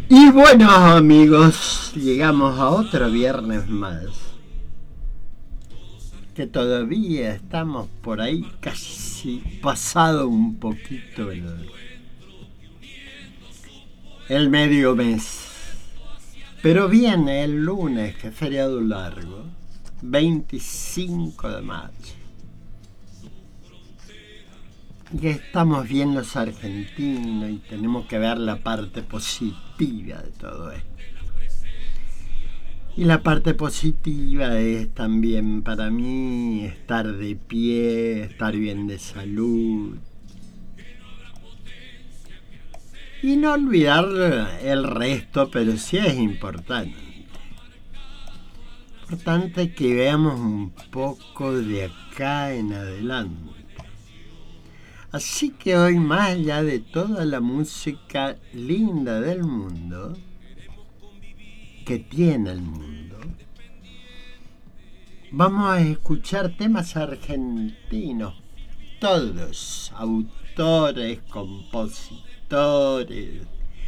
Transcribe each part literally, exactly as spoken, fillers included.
Y bueno, amigos, llegamos a otro viernes más, que todavía estamos por ahí casi pasado un poquito el, el medio mes. Pero viene el lunes, que es feriado largo, veinticinco de mayo. Y estamos bien los argentinos y tenemos que ver la parte positiva de todo esto. Y la parte positiva es también para mí estar de pie, estar bien de salud. Y no olvidar el resto, pero sí es importante. Importante que veamos un poco de acá en adelante. Así que hoy, más allá de toda la música linda del mundo, que tiene el mundo, vamos a escuchar temas argentinos, todos, autores, compositores,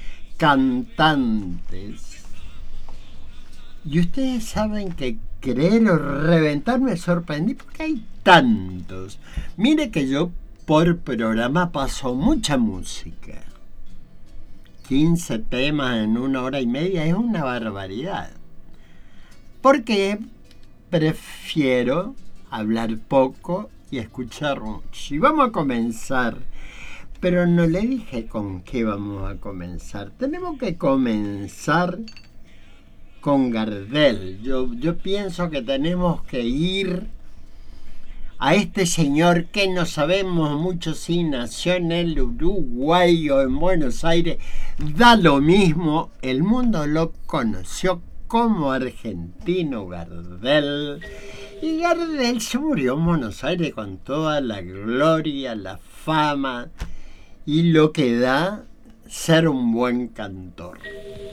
cantantes. Y ustedes saben que creer o reventar me sorprendí porque hay tantos. Mire que yo por programa paso mucha música. quince temas en una hora y media es una barbaridad. Porque prefiero hablar poco y escuchar mucho. Y vamos a comenzar, pero no le dije con qué vamos a comenzar. Tenemos que comenzar con Gardel. Yo, yo pienso que tenemos que ir a este señor que no sabemos mucho si nació en el Uruguay o en Buenos Aires. Da lo mismo, el mundo lo conoció como argentino Gardel. Y Gardel se murió en Buenos Aires con toda la gloria, la fama y lo que da ser un buen cantor.